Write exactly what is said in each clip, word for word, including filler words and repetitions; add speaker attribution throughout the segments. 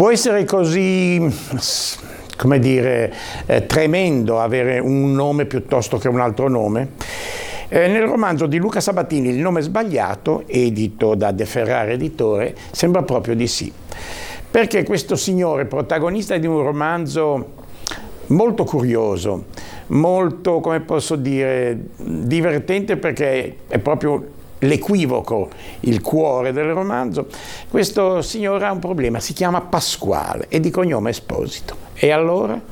Speaker 1: Può essere così, come dire, eh, tremendo avere un nome piuttosto che un altro nome? Eh, nel romanzo di Luca Sabatini, Il nome sbagliato, edito da De Ferrari Editore, sembra proprio di sì. Perché questo signore, protagonista di un romanzo molto curioso, molto, come posso dire, divertente, perché è proprio l'equivoco, il cuore del romanzo, questo signore ha un problema, si chiama Pasquale e di cognome Esposito. E allora?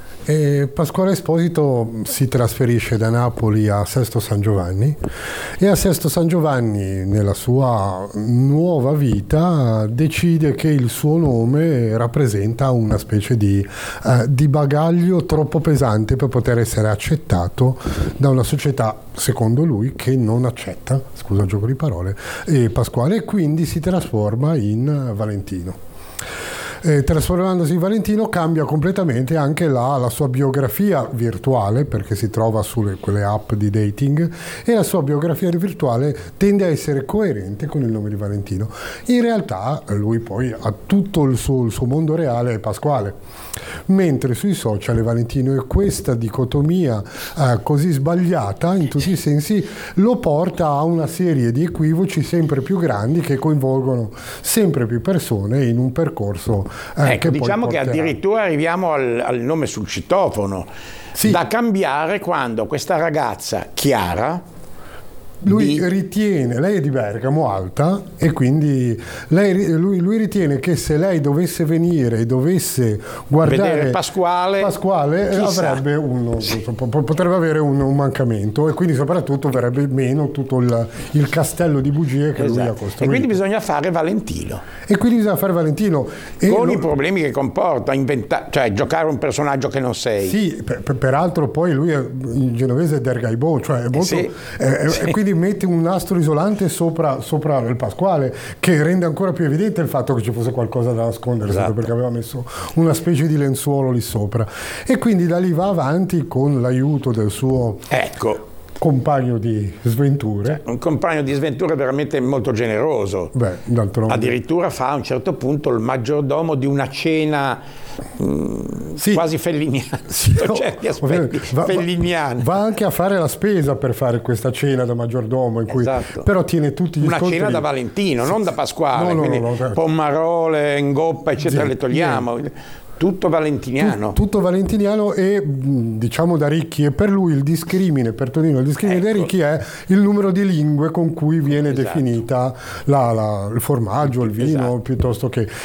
Speaker 2: E Pasquale Esposito si trasferisce da Napoli a Sesto San Giovanni e a Sesto San Giovanni, nella sua nuova vita, decide che il suo nome rappresenta una specie di, uh, di bagaglio troppo pesante per poter essere accettato da una società, secondo lui, che non accetta, scusa il gioco di parole, e Pasquale, e quindi si trasforma in Valentino. Eh, trasformandosi in Valentino cambia completamente anche la, la sua biografia virtuale, perché si trova sulle quelle app di dating, e la sua biografia virtuale tende a essere coerente con il nome di Valentino. In realtà lui poi ha tutto il suo, il suo mondo reale è Pasquale, mentre sui social è Valentino, e questa dicotomia eh, così sbagliata in tutti i sensi lo porta a una serie di equivoci sempre più grandi che coinvolgono sempre più persone in un percorso.
Speaker 1: Eh, ecco, che diciamo che addirittura arriviamo al, al nome sul citofono, sì, da cambiare quando questa ragazza Chiara,
Speaker 2: lui
Speaker 1: di...
Speaker 2: ritiene, lei è di Bergamo, alta, e quindi lei, lui, lui ritiene che se lei dovesse venire e dovesse guardare
Speaker 1: vedere Pasquale,
Speaker 2: Pasquale avrebbe un, sì, potrebbe avere un, un mancamento, e quindi soprattutto verrebbe meno tutto il, il castello di bugie che, esatto, lui ha costruito.
Speaker 1: E quindi bisogna fare Valentino.
Speaker 2: E quindi bisogna fare Valentino. E
Speaker 1: con
Speaker 2: lo...
Speaker 1: i problemi che comporta, inventa... cioè giocare un personaggio che non sei.
Speaker 2: Sì, per, per, peraltro poi lui è, in genovese è Dergaibò, cioè è molto... Eh sì, è, sì. E quindi mette un nastro isolante sopra, sopra il Pasquale, che rende ancora più evidente il fatto che ci fosse qualcosa da nascondere, esatto, perché aveva messo una specie di lenzuolo lì sopra. E quindi da lì va avanti con l'aiuto del suo...
Speaker 1: Ecco.
Speaker 2: compagno di sventure.
Speaker 1: Un compagno di sventure veramente molto generoso.
Speaker 2: Beh, d'altronde.
Speaker 1: Addirittura fa a un certo punto il maggiordomo di una cena mh, sì, quasi felliniana,
Speaker 2: sì, no,
Speaker 1: certi aspetti
Speaker 2: va,
Speaker 1: felliniani.
Speaker 2: Va anche a fare la spesa per fare questa cena da maggiordomo, in cui, esatto, però tiene tutti gli
Speaker 1: una
Speaker 2: scontri.
Speaker 1: Cena da Valentino, sì, non da Pasquale,
Speaker 2: no, no,
Speaker 1: quindi
Speaker 2: no, no, certo,
Speaker 1: pommarole, ngoppa, eccetera, sì, le togliamo. Niente. Tutto valentiniano.
Speaker 2: Tutto, tutto valentiniano, e diciamo da ricchi, e per lui il discrimine, per Tonino il discrimine, ecco, dei ricchi è il numero di lingue con cui viene, esatto, definita la, la, il formaggio, il vino, esatto, piuttosto che...